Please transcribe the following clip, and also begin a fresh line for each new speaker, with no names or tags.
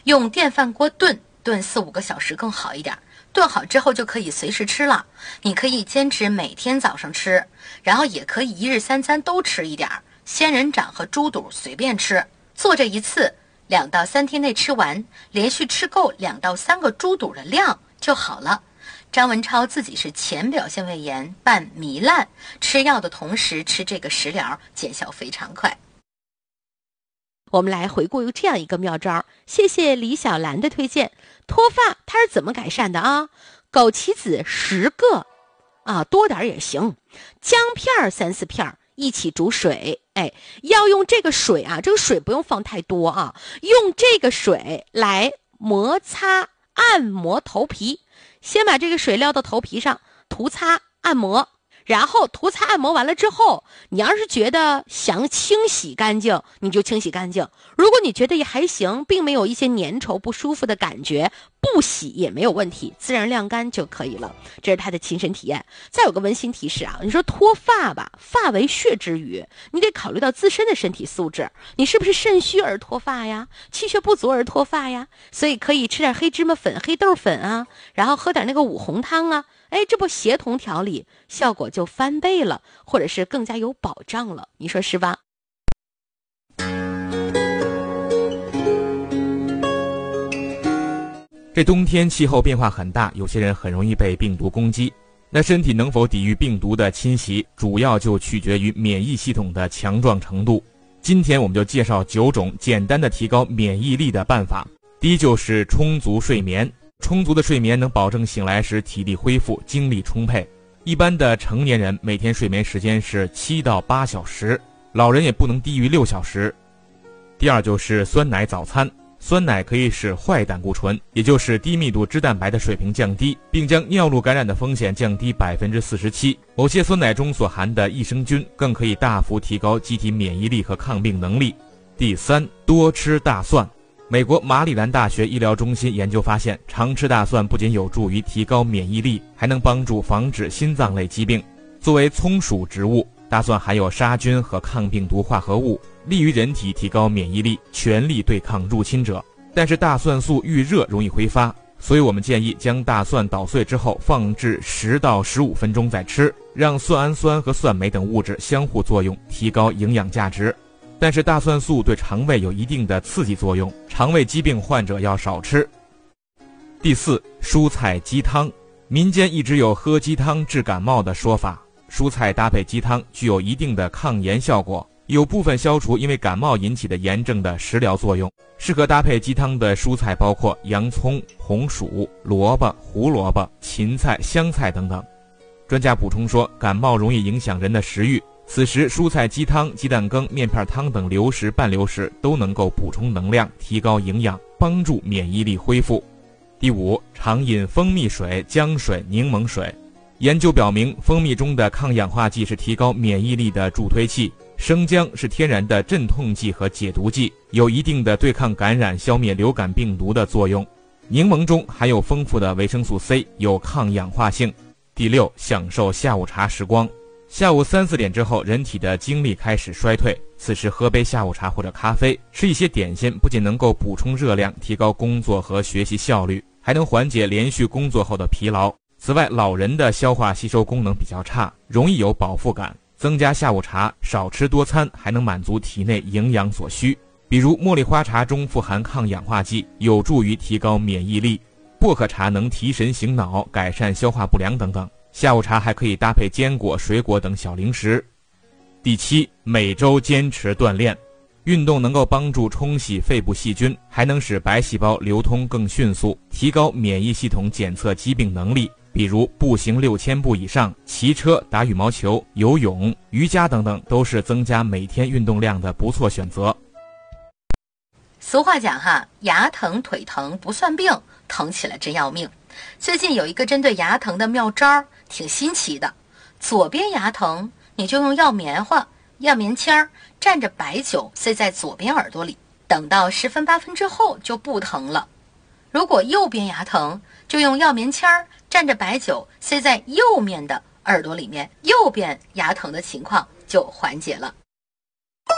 用电饭锅炖4-5个小时更好一点，炖好之后就可以随时吃了。你可以坚持每天早上吃，然后也可以一日3餐都吃一点，仙人掌和猪肚随便吃。做这一次2到3天内吃完，连续吃够2到3个猪肚的量就好了。张文超自己是浅表性胃炎伴糜烂，吃药的同时吃这个食疗，见效非常快。
我们来回顾这样一个妙招，谢谢李小兰的推荐。脱发它是怎么改善的啊？枸杞子10个啊，多点也行。姜片3-4片一起煮水，要用这个水啊，这个水不用放太多啊，用这个水来摩擦按摩头皮。先把这个水撂到头皮上涂擦按摩，然后涂擦按摩完了之后，你要是觉得想清洗干净，你就清洗干净。如果你觉得也还行，并没有一些粘稠不舒服的感觉，不洗也没有问题，自然晾干就可以了。这是他的亲身体验。再有个温馨提示啊，你说脱发吧，发为血之余，你得考虑到自身的身体素质，你是不是肾虚而脱发呀，气血不足而脱发呀？所以可以吃点黑芝麻粉、黑豆粉啊，然后喝点那个五红汤啊，这不协同调理，效果就翻倍了，或者是更加有保障了，你说是吧？
这冬天气候变化很大，有些人很容易被病毒攻击。那身体能否抵御病毒的侵袭，主要就取决于免疫系统的强壮程度。今天我们就介绍9种简单的提高免疫力的办法。第一就是充足睡眠。充足的睡眠能保证醒来时体力恢复，精力充沛。一般的成年人每天睡眠时间是7到8小时，老人也不能低于6小时。第二就是酸奶早餐。酸奶可以使坏胆固醇，也就是低密度脂蛋白的水平降低，并将尿路感染的风险降低47%。某些酸奶中所含的益生菌更可以大幅提高机体免疫力和抗病能力。第三，多吃大蒜。美国马里兰大学医疗中心研究发现，常吃大蒜不仅有助于提高免疫力，还能帮助防止心脏类疾病。作为葱属植物，大蒜含有杀菌和抗病毒化合物，利于人体提高免疫力，全力对抗入侵者。但是大蒜素遇热容易挥发，所以我们建议将大蒜捣碎之后放置10到15分钟再吃，让蒜氨酸和蒜酶等物质相互作用，提高营养价值。但是大蒜素对肠胃有一定的刺激作用，肠胃疾病患者要少吃。第四，蔬菜鸡汤。民间一直有喝鸡汤治感冒的说法，蔬菜搭配鸡汤具有一定的抗炎效果，有部分消除因为感冒引起的炎症的食疗作用。适合搭配鸡汤的蔬菜包括洋葱、红薯、萝卜、胡萝卜、芹菜、香菜等等。专家补充说，感冒容易影响人的食欲，此时蔬菜鸡汤、鸡蛋羹、面片汤等流食、半流食都能够补充能量，提高营养，帮助免疫力恢复。第五，常饮蜂蜜水、姜水、柠檬水。研究表明，蜂蜜中的抗氧化剂是提高免疫力的助推剂，生姜是天然的镇痛剂和解毒剂，有一定的对抗感染、消灭流感病毒的作用。柠檬中含有丰富的维生素 C， 有抗氧化性。第六，享受下午茶时光。下午3、4点之后，人体的精力开始衰退，此时喝杯下午茶或者咖啡，吃一些点心，不仅能够补充热量，提高工作和学习效率，还能缓解连续工作后的疲劳。此外，老人的消化吸收功能比较差，容易有饱腹感，增加下午茶，少吃多餐，还能满足体内营养所需。比如茉莉花茶中富含抗氧化剂，有助于提高免疫力；薄荷茶能提神醒脑，改善消化不良等等。下午茶还可以搭配坚果、水果等小零食。第七，每周坚持锻炼。运动能够帮助冲洗肺部细菌，还能使白细胞流通更迅速，提高免疫系统检测疾病能力。比如步行6000步以上，骑车、打羽毛球、游泳、瑜伽等等，都是增加每天运动量的不错选择。
俗话讲哈，牙疼腿疼不算病，疼起来真要命。最近有一个针对牙疼的妙招，挺新奇的。左边牙疼，你就用药棉花、药棉签儿蘸着白酒塞在左边耳朵里，等到10分8分之后就不疼了。如果右边牙疼，就用药棉签儿蘸着白酒塞在右面的耳朵里面，右边牙疼的情况就缓解了。